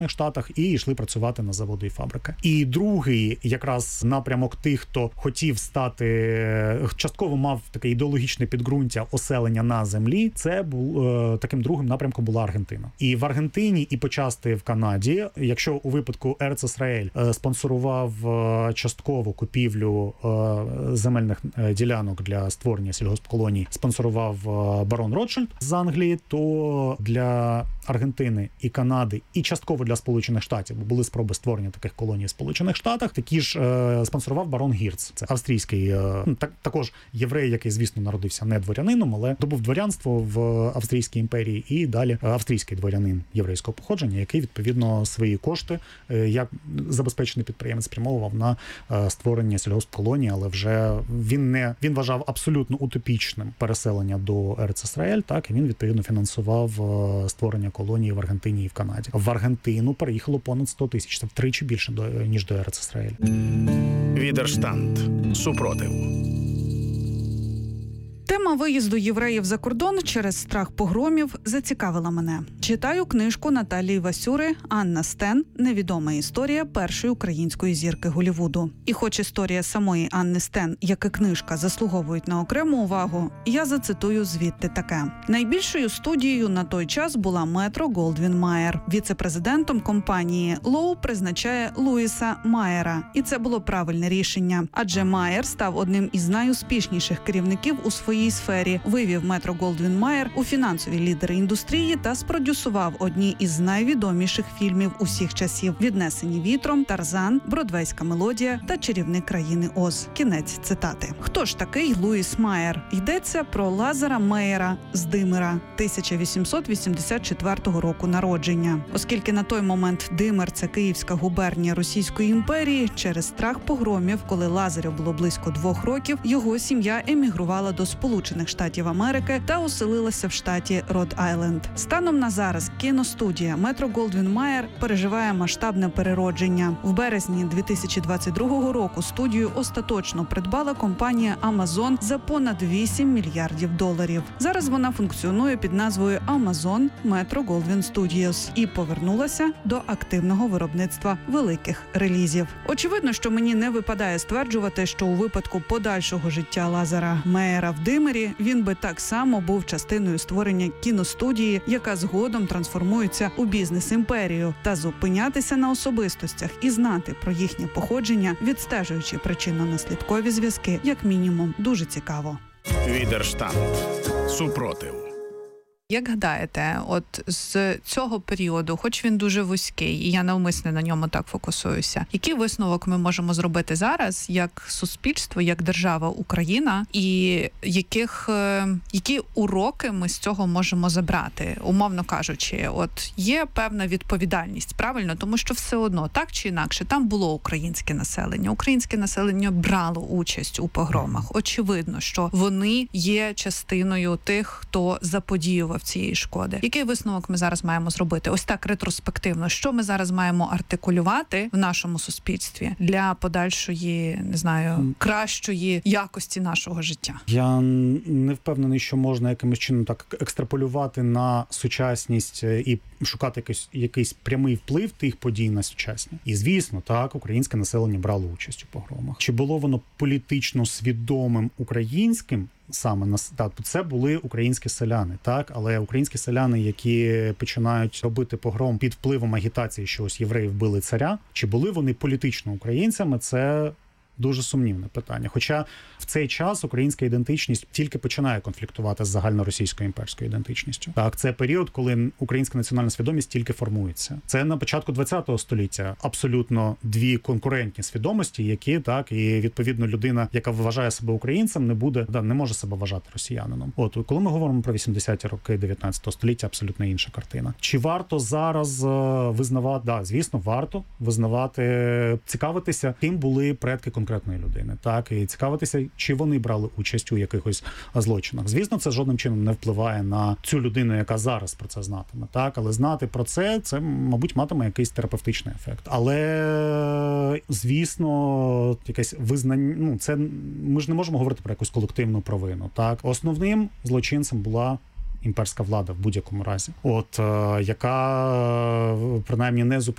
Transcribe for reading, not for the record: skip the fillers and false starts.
Штатах і йшли працювати на заводи і фабрики. І другий якраз напрямок тих, хто хотів стати, частково мав таке ідеологічне підґрунтя оселення на землі, це був таким другим напрямком була Аргентина. І в Аргентині, і почасти в Канаді, якщо у випадку Ерц Ісраель спонсорував частково купівлю земельних ділянок для створення сільгоспколоній, спонсорував барон Ротшильд з Англії, то для Аргентини і Канади, і частково для Сполучених Штатів, бо були спроби створення таких колоній в Сполучених Штатах, такі ж спонсорував барон Гірц. Це австрійський, також єврей, який, звісно, народився не дворянином, але добув дворянство в Австрійській імперії, і далі австрійський дворянин єврейського походження, який, відповідно, свої кошти, як забезпечений підприємець, спрямовував на створення сільгоспколоній, але вже він вважав абсолютно утопічним переселення до Ерц Ісраель, так, і він, відповідно, фінансував створення колонії в Аргентині і в Канаді. В Аргентину переїхало понад 100 тисяч, це втричі більше, ніж до Ерц Ісраель. Відерштанд. Супротив. Тема виїзду євреїв за кордон через страх погромів зацікавила мене. Читаю книжку Наталії Васюри «Анна Стен. Невідома історія першої української зірки Голлівуду». І хоч історія самої Анни Стен, як і книжка, заслуговують на окрему увагу, я зацитую звідти таке. Найбільшою студією на той час була Метро-Голдвін-Майер. Віце-президентом компанії Лоу призначає Луїса Майера. І це було правильне рішення. Адже Майер став одним із найуспішніших керівників у своїй сфері, вивів Метро-Голдвін-Майер у фінансові лідери індустрії та спродюсував одні із найвідоміших фільмів усіх часів: «Віднесені вітром», «Тарзан», «Бродвейська мелодія» та «Чарівник країни Оз». Кінець цитати. Хто ж такий Луїс Майер? Йдеться про Лазара Меєра з Димира, 1884 року народження. Оскільки на той момент Димир – це Київська губернія Російської імперії, через страх погромів, коли Лазарю було близько 2 років, його сім'я емігрувала до Сполучених Штатів Америки та оселилася в штаті Род-Айленд. Станом на зараз кіностудія Метро-Голдвін-Майер переживає масштабне переродження. В березні 2022 року студію остаточно придбала компанія Amazon за понад $8 мільярдів. Зараз вона функціонує під назвою Amazon Metro-Goldwyn Studios і повернулася до активного виробництва великих релізів. Очевидно, що мені не випадає стверджувати, що у випадку подальшого життя Лазара Меєра в Димирі він би так само був частиною створення кіностудії, яка згодом трансформується у бізнес-імперію, та зупинятися на особистостях і знати про їхнє походження, відстежуючи причинно-наслідкові зв'язки, як мінімум, дуже цікаво. Відерштанд. Супротив. Як гадаєте, от з цього періоду, хоч він дуже вузький, і я навмисне на ньому так фокусуюся, який висновок ми можемо зробити зараз, як суспільство, як держава Україна, і які уроки ми з цього можемо забрати, умовно кажучи? От є певна відповідальність, правильно? Тому що все одно, так чи інакше, там було українське населення. Українське населення брало участь у погромах. Очевидно, що вони є частиною тих, хто заподіював цієї шкоди. Який висновок ми зараз маємо зробити? Ось так ретроспективно. Що ми зараз маємо артикулювати в нашому суспільстві для подальшої, не знаю, кращої якості нашого життя? Я не впевнений, що можна якимось чином так екстраполювати на сучасність і шукати якийсь прямий вплив тих подій на сучасні. І, звісно, так, українське населення брало участь у погромах. Чи було воно політично свідомим українським? Саме це були українські селяни, так, але українські селяни, які починають робити погром під впливом агітації, що ось євреї вбили царя, чи були вони політично українцями? Це дуже сумнівне питання. Хоча в цей час українська ідентичність тільки починає конфліктувати з загальноросійською імперською ідентичністю. Так, це період, коли українська національна свідомість тільки формується. Це на початку ХХ століття абсолютно дві конкурентні свідомості, які, так, і відповідно людина, яка вважає себе українцем, не може себе вважати росіянином. От, коли ми говоримо про 80-ті роки 19 століття, абсолютно інша картина. Чи варто зараз визнавати? Да, звісно, варто визнавати, цікавитися, ким були предки конкретної людини, так, і цікавитися, чи вони брали участь у якихось злочинах. Звісно, це жодним чином не впливає на цю людину, яка зараз про це знатиме, так, але знати про це, мабуть, матиме якийсь терапевтичний ефект. Але, звісно, якесь визнання, це ми ж не можемо говорити про якусь колективну провину, так. Основним злочинцем була імперська влада в будь-якому разі, яка принаймні не зупиняла